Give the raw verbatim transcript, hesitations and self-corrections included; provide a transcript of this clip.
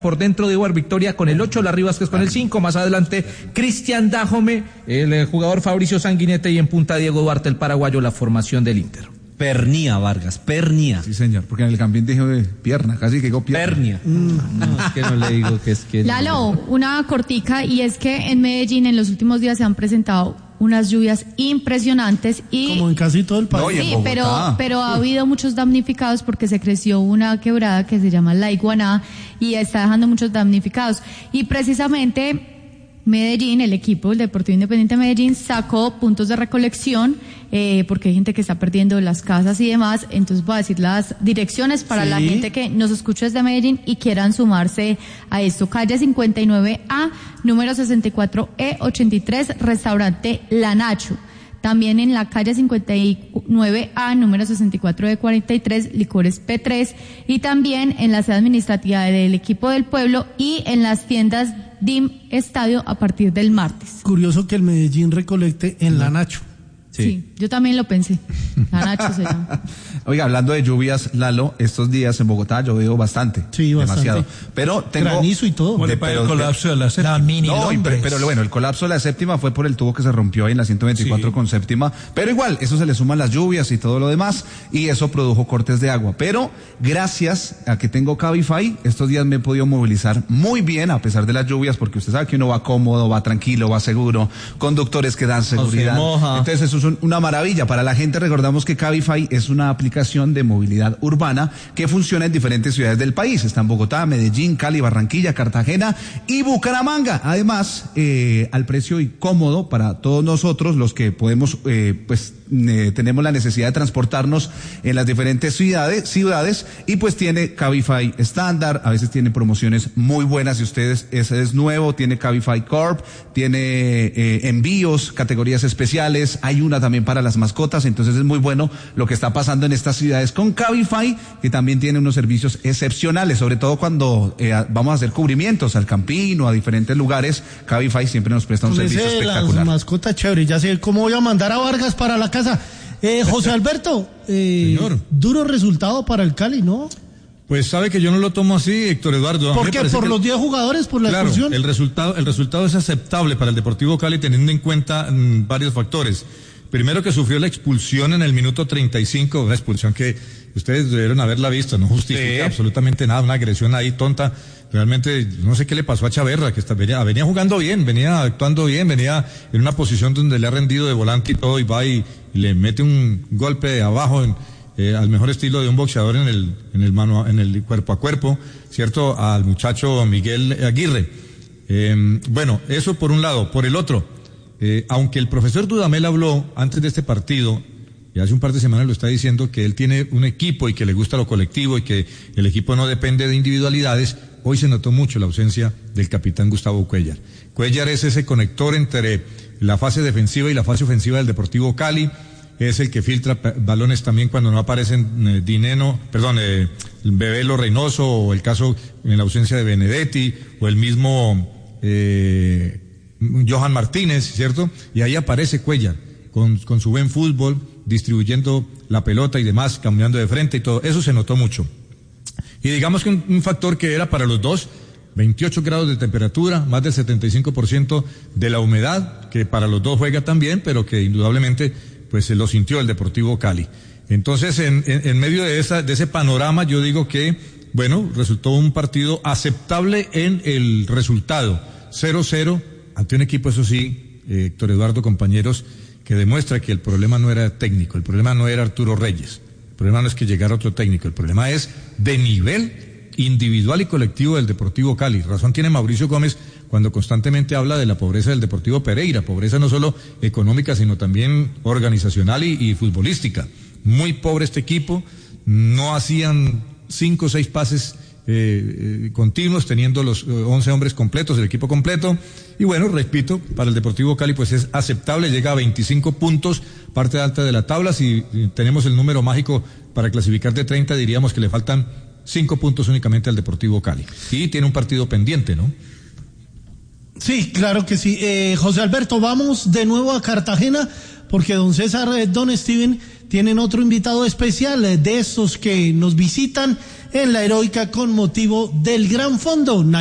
Por dentro de Uber Victoria con el ocho, Larry Vázquez con el cinco, más adelante Cristian Dajome, el, el jugador Fabricio Sanguinete y en punta Diego Duarte, el paraguayo, la formación del Inter. Pernía, Vargas, Pernía. Sí, señor, porque en el campín dijo de pierna, casi que digo pierna. Pernia. Mm. No, es que no le digo que es que... Lalo, no. Una cortica, y es que en Medellín en los últimos días se han presentado unas lluvias impresionantes y... Como en casi todo el país. No, sí, pero, pero ha habido muchos damnificados porque se creció una quebrada que se llama La Iguaná y está dejando muchos damnificados. Y precisamente Medellín, el equipo, el Deportivo Independiente de Medellín, sacó puntos de recolección eh, porque hay gente que está perdiendo las casas y demás. Entonces voy a decir las direcciones para sí. La gente que nos escucha desde Medellín y quieran sumarse a esto. Calle cincuenta y nueve A, número sesenta y cuatro E ochenta y tres, restaurante La Nacho. También en la calle cincuenta y nueve A, número sesenta y cuatro E cuarenta y tres, Licores P tres, y también en la sede administrativa del equipo del pueblo y en las tiendas D I M Estadio a partir del martes. Curioso que el Medellín recolecte en La Nacho. Sí, sí, yo también lo pensé. La Nacho se llama. Oiga, hablando de lluvias, Lalo, estos días en Bogotá ha llovido bastante. Sí, bastante. Demasiado. Pero tengo... granizo y todo. De, para pero, el colapso de la séptima. La mini no, pero, pero bueno, el colapso de la séptima fue por el tubo que se rompió ahí en la ciento veinticuatro sí. con séptima. Pero igual, eso se le suman las lluvias y todo lo demás, y eso produjo cortes de agua. Pero gracias a que tengo Cabify, estos días me he podido movilizar muy bien a pesar de las lluvias, porque usted sabe que uno va cómodo, va tranquilo, va seguro, conductores que dan seguridad. Entonces eso es una maravilla. Para la gente, recordamos que Cabify es una aplicación de movilidad urbana que funciona en diferentes ciudades del país. Está en Bogotá, Medellín, Cali, Barranquilla, Cartagena y Bucaramanga. Además, eh, al precio y cómodo para todos nosotros, los que podemos, eh, pues, eh, tenemos la necesidad de transportarnos en las diferentes ciudades, ciudades, y pues tiene Cabify estándar, a veces tiene promociones muy buenas. Si ustedes, ese es nuevo, tiene Cabify Corp, tiene eh, envíos, categorías especiales, hay una también para las mascotas, entonces es muy bueno lo que está pasando en estas ciudades con Cabify, que también tiene unos servicios excepcionales, sobre todo cuando eh, vamos a hacer cubrimientos al Campín o a diferentes lugares. Cabify siempre nos presta un Con servicio ese, espectacular. Las mascotas chévere, ya sé cómo voy a mandar a Vargas para la casa. Eh, José Alberto, eh, Señor. Duro resultado para el Cali, ¿no? Pues sabe que yo no lo tomo así, Héctor Eduardo. ¿Por qué? ¿Por los diez jugadores? ¿Por la claro, expulsión? el resultado, el resultado es aceptable para el Deportivo Cali teniendo en cuenta mmm, varios factores. Primero, que sufrió la expulsión en el minuto treinta y cinco, una expulsión que ustedes debieron haberla visto, no justifica sí. absolutamente nada, una agresión ahí tonta. Realmente no sé qué le pasó a Chaverra, que está, venía, venía jugando bien, venía actuando bien, venía en una posición donde le ha rendido de volante y todo, y va y, y le mete un golpe de abajo en, eh, al mejor estilo de un boxeador en el, en el mano, en el cuerpo a cuerpo, ¿cierto? Al muchacho Miguel Aguirre. Eh, bueno, eso por un lado. Por el otro, Eh, aunque el profesor Dudamel habló antes de este partido, y hace un par de semanas lo está diciendo, que él tiene un equipo y que le gusta lo colectivo y que el equipo no depende de individualidades, hoy se notó mucho la ausencia del capitán Gustavo Cuéllar. Cuéllar es ese conector entre la fase defensiva y la fase ofensiva del Deportivo Cali, es el que filtra balones también cuando no aparecen eh, Dineno, perdón, eh, Bebelo Reynoso, o el caso en la ausencia de Benedetti, o el mismo... Eh, Johan Martínez, ¿cierto? Y ahí aparece Cuéllar, con, con su buen fútbol, distribuyendo la pelota y demás, cambiando de frente y todo. Eso se notó mucho. Y digamos que un, un factor que era para los dos, veintiocho grados de temperatura, más del setenta y cinco por ciento de la humedad, que para los dos juega también, pero que indudablemente pues se lo sintió el Deportivo Cali. Entonces, en, en, en medio de, esa, de ese panorama, yo digo que, bueno, resultó un partido aceptable en el resultado, cero cero, ante un equipo, eso sí, eh, Héctor Eduardo, compañeros, que demuestra que el problema no era técnico, el problema no era Arturo Reyes, el problema no es que llegara otro técnico, el problema es de nivel individual y colectivo del Deportivo Cali. Razón tiene Mauricio Gómez cuando constantemente habla de la pobreza del Deportivo Pereira, pobreza no solo económica, sino también organizacional y, y futbolística. Muy pobre este equipo, no hacían cinco o seis pases Eh, eh, continuos, teniendo los eh, once hombres completos, el equipo completo, y bueno, repito, para el Deportivo Cali pues es aceptable, llega a veinticinco puntos, parte alta de la tabla. Si eh, tenemos el número mágico para clasificar de treinta, diríamos que le faltan cinco puntos únicamente al Deportivo Cali, y tiene un partido pendiente, ¿no? Sí, claro que sí. eh, José Alberto, vamos de nuevo a Cartagena, porque don César, eh, don Steven tienen otro invitado especial eh, de esos que nos visitan en la Heroica con motivo del Gran Fondo.